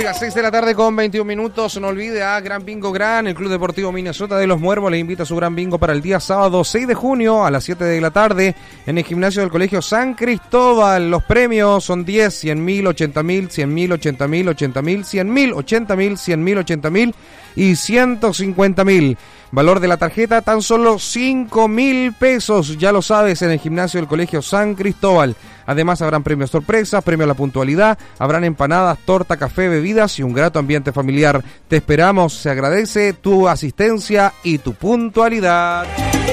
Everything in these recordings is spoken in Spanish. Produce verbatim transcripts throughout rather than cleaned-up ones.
Oiga, seis de la tarde con veintiún minutos. No olvide a Gran Bingo Gran, el Club Deportivo Minnesota de los Muermos le invita a su Gran Bingo para el día sábado seis de junio a las siete de la tarde en el gimnasio del Colegio San Cristóbal. Los premios son diez, cien mil, ochenta mil, cien mil, ochenta mil, ochenta mil, cien mil, ochenta mil, cien mil, ochenta mil y ciento cincuenta mil. Valor de la tarjeta tan solo cinco mil pesos, ya lo sabes, en el gimnasio del Colegio San Cristóbal. Además habrán premios sorpresas, premio a la puntualidad, habrán empanadas, torta, café, bebidas y un grato ambiente familiar. Te esperamos, se agradece tu asistencia y tu puntualidad.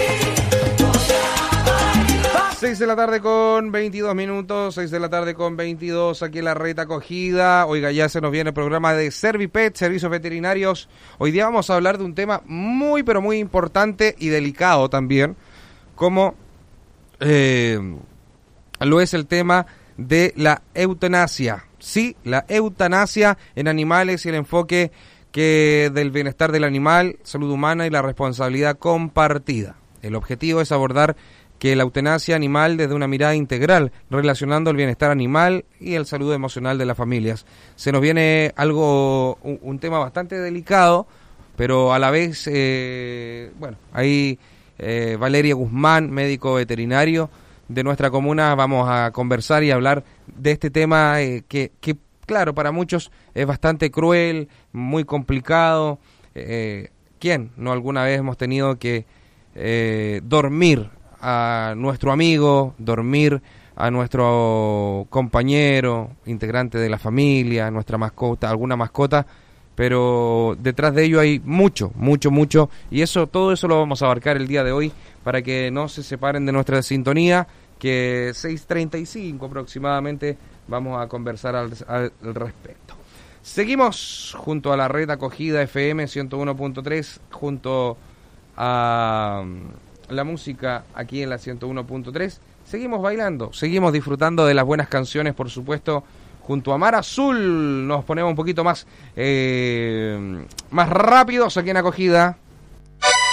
seis de la tarde con veintidós minutos, seis de la tarde con veintidós aquí en la Reta Acogida. Oiga, ya se nos viene el programa de Servipet, Servicios Veterinarios. Hoy día vamos a hablar de un tema muy, pero muy importante y delicado también, como eh, lo es el tema de la eutanasia. Sí, la eutanasia en animales y el enfoque que del bienestar del animal, salud humana y la responsabilidad compartida. El objetivo es abordar que la eutanasia animal desde una mirada integral, relacionando el bienestar animal y el salud emocional de las familias. Se nos viene algo, un, un tema bastante delicado, pero a la vez, eh, bueno, ahí eh, Valeria Guzmán, médico veterinario de nuestra comuna, vamos a conversar y hablar de este tema eh, que, que, claro, para muchos es bastante cruel, muy complicado. Eh, ¿Quién no alguna vez hemos tenido que eh, dormir a nuestro amigo, dormir a nuestro compañero, integrante de la familia, nuestra mascota, alguna mascota, pero detrás de ello hay mucho, mucho, mucho, y eso, todo eso lo vamos a abarcar el día de hoy para que no se separen de nuestra sintonía, que seis treinta y cinco aproximadamente vamos a conversar al, al, al respecto. Seguimos junto a la Red Acogida F M ciento uno punto tres, junto a la música aquí en la ciento uno punto tres. Seguimos bailando, seguimos disfrutando de las buenas canciones, por supuesto, junto a Mar Azul. Nos ponemos un poquito más, eh, más rápidos aquí en Acogida.